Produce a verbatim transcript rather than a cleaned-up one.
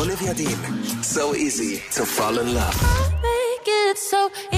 Olivia Dean. So easy to fall in love. Make it so